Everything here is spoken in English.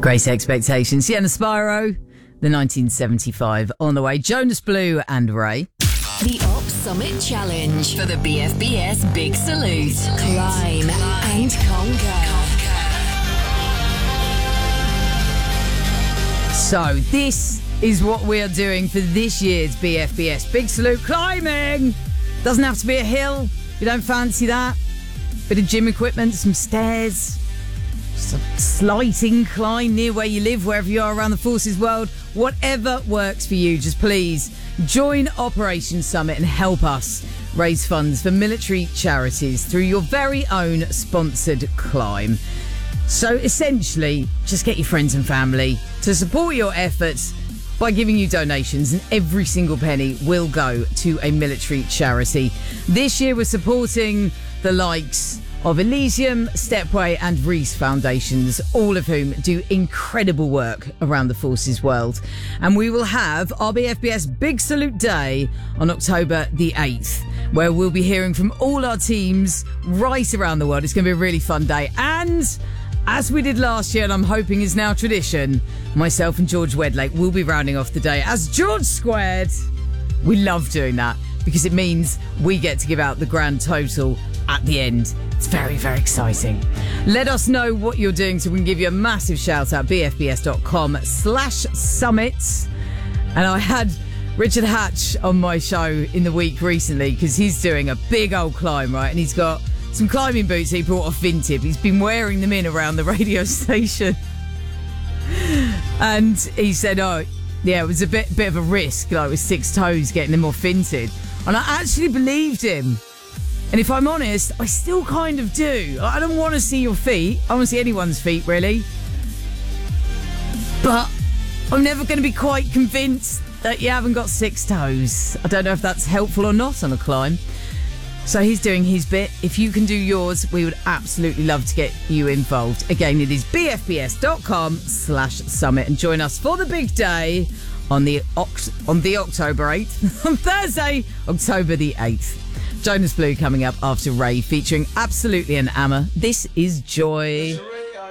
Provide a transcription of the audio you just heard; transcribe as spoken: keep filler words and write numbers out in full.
Great Expectations. Sienna Spyro, the nineteen seventy-five on the way. Jonas Blue and Ray. The Op Summit Challenge for the B F B S Big Salute. Climb and conquer. So this is what we are doing for this year's B F B S Big Salute. Climbing! Doesn't have to be a hill. You don't fancy that. Bit of gym equipment, some stairs, just a slight incline near where you live, wherever you are around the Forces world. Whatever works for you, just please join Operation Summit and help us raise funds for military charities through your very own sponsored climb. So essentially, just get your friends and family to support your efforts by giving you donations, and every single penny will go to a military charity. This year we're supporting the likes of Elysium, Stepway and Reese Foundations, all of whom do incredible work around the Forces world. And we will have our B F B S Big Salute Day on October the eighth, where we'll be hearing from all our teams right around the world. It's going to be a really fun day. And as we did last year, and I'm hoping is now tradition, myself and George Wedlake will be rounding off the day as George Squared. We love doing that because it means we get to give out the grand total at the end. It's very, very exciting. Let us know what you're doing so we can give you a massive shout out. bfbs.com slash summits. And I had Richard Hatch on my show in the week recently because he's doing a big old climb, right? And he's got some climbing boots he brought off Vintib. He's been wearing them in around the radio station. And he said, oh, yeah, it was a bit bit of a risk, like with six toes, getting them off Vinted. And I actually believed him. And if I'm honest, I still kind of do. I don't want to see your feet. I don't want to see anyone's feet, really. But I'm never going to be quite convinced that you haven't got six toes. I don't know if that's helpful or not on a climb. So he's doing his bit. If you can do yours, we would absolutely love to get you involved. Again, it is bfbs.com slash summit. And join us for the big day on the Oct- on the October eighth. On Thursday, October the eighth. Jonas Blue coming up after Ray, featuring Absolutely an Amma. This is Joy.